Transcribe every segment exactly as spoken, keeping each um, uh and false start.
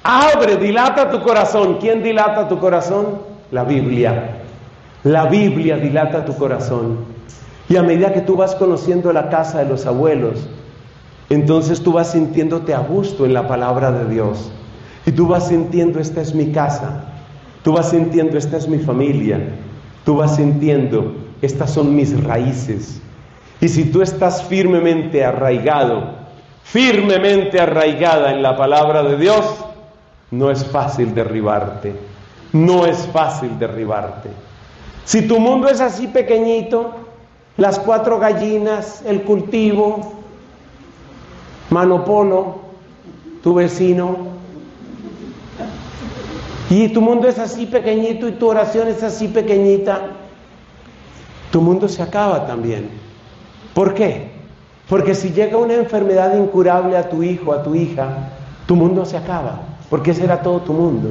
Abre, dilata tu corazón. ¿Quién dilata tu corazón? La Biblia. La Biblia dilata tu corazón. Y a medida que tú vas conociendo la casa de los abuelos, entonces tú vas sintiéndote a gusto en la palabra de Dios. Y tú vas sintiendo, esta es mi casa. Tú vas sintiendo, esta es mi familia. Tú vas sintiendo, estas son mis raíces. Y si tú estás firmemente arraigado, firmemente arraigada en la palabra de Dios, no es fácil derribarte. No es fácil derribarte. Si tu mundo es así pequeñito, las cuatro gallinas, el cultivo, Manopolo, tu vecino, y tu mundo es así pequeñito y tu oración es así pequeñita, tu mundo se acaba también. ¿Por qué? Porque si llega una enfermedad incurable a tu hijo, a tu hija, tu mundo se acaba, porque ese era todo tu mundo.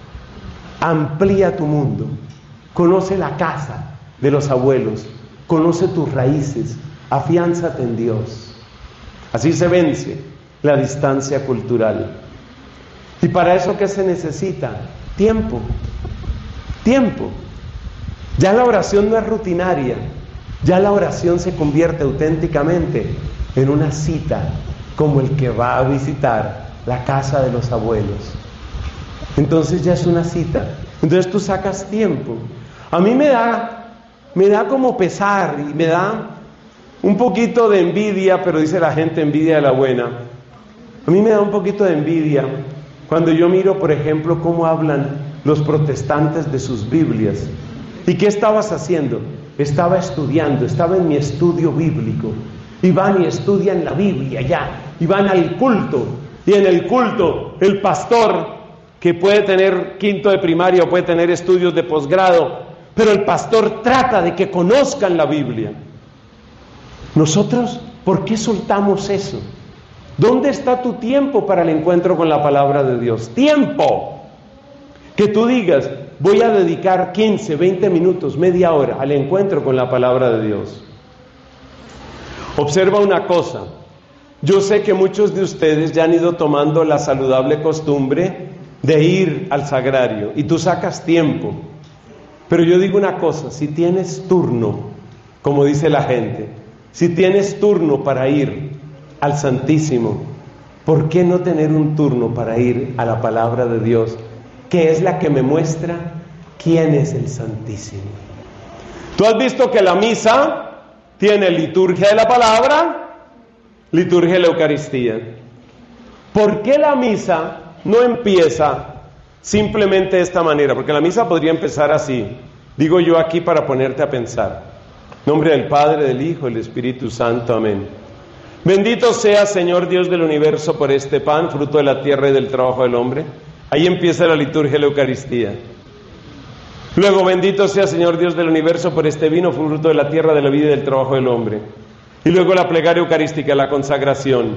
Amplía tu mundo, conoce la casa de los abuelos, conoce tus raíces, afiánzate en Dios. Así se vence la distancia cultural. ¿Y para eso qué se necesita? Tiempo. Tiempo. Ya la oración no es rutinaria, ya la oración se convierte auténticamente en una cita, como el que va a visitar la casa de los abuelos. Entonces ya es una cita. Entonces tú sacas tiempo. A mí me da, me da como pesar y me da un poquito de envidia, pero dice la gente envidia de la buena. A mí me da un poquito de envidia cuando yo miro, por ejemplo, cómo hablan los protestantes de sus Biblias. ¿Y qué estabas haciendo? Estaba estudiando, estaba en mi estudio bíblico. Y van y estudian la Biblia ya, y van al culto. Y en el culto, el pastor, que puede tener quinto de primaria o puede tener estudios de posgrado, pero el pastor trata de que conozcan la Biblia. Nosotros, ¿por qué soltamos eso? ¿Dónde está tu tiempo para el encuentro con la palabra de Dios? ¡Tiempo! Que tú digas, voy a dedicar quince, veinte minutos, media hora al encuentro con la palabra de Dios. Observa una cosa. Yo sé que muchos de ustedes ya han ido tomando la saludable costumbre de ir al sagrario y tú sacas tiempo. Pero yo digo una cosa, si tienes turno, como dice la gente, si tienes turno para ir al Santísimo, ¿por qué no tener un turno para ir a la palabra de Dios, que es la que me muestra quién es el Santísimo? ¿Tú has visto que la misa tiene liturgia de la palabra, liturgia de la Eucaristía? ¿Por qué la misa no empieza simplemente de esta manera? Porque la misa podría empezar así, digo yo aquí para ponerte a pensar. En nombre del Padre, del Hijo y del Espíritu Santo, amén. Bendito sea, Señor Dios del universo, por este pan, fruto de la tierra y del trabajo del hombre. Ahí empieza la liturgia de la Eucaristía. Luego, bendito sea, Señor Dios del universo, por este vino, fruto de la tierra, de la vida y del trabajo del hombre. Y luego la plegaria eucarística, la consagración.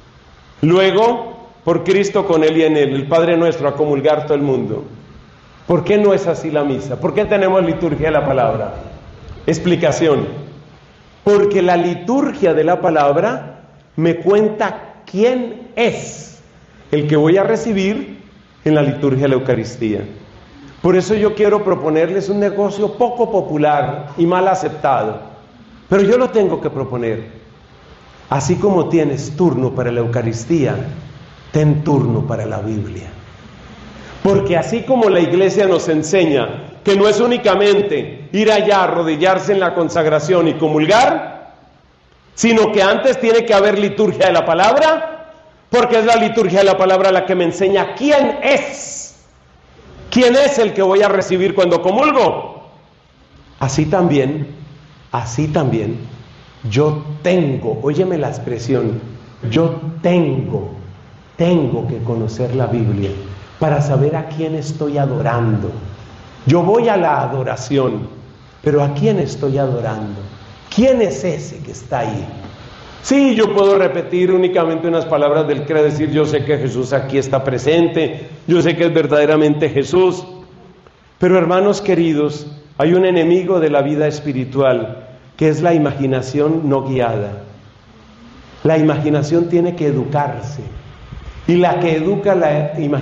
Luego, por Cristo, con Él y en Él, el Padre nuestro, a comulgar todo el mundo. ¿Por qué no es así la misa? ¿Por qué tenemos liturgia de la palabra? Explicación. Porque la liturgia de la palabra me cuenta quién es el que voy a recibir en la liturgia de la Eucaristía. Por eso yo quiero proponerles un negocio poco popular y mal aceptado, pero yo lo tengo que proponer. Así como tienes turno para la Eucaristía, ten turno para la Biblia. Porque así como la iglesia nos enseña que no es únicamente ir allá a arrodillarse en la consagración y comulgar, sino que antes tiene que haber liturgia de la palabra, porque es la liturgia de la palabra la que me enseña quién es, quién es el que voy a recibir cuando comulgo. Así también, así también, yo tengo, óyeme la expresión, yo tengo, tengo que conocer la Biblia para saber a quién estoy adorando. Yo voy a la adoración, pero ¿a quién estoy adorando? ¿Quién es ese que está ahí? Sí, yo puedo repetir únicamente unas palabras del credo, decir yo sé que Jesús aquí está presente, yo sé que es verdaderamente Jesús. Pero hermanos queridos, hay un enemigo de la vida espiritual, que es la imaginación no guiada. La imaginación tiene que educarse, y la que educa la imaginación